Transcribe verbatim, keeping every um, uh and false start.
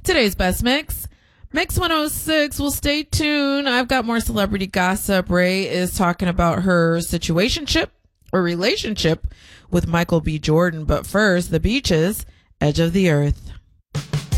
Today's best mix. Mix one oh six. Well, stay tuned. I've got more celebrity gossip. Ray is talking about her situationship or relationship with Michael B. Jordan. But first, the Beaches, Edge of the Earth.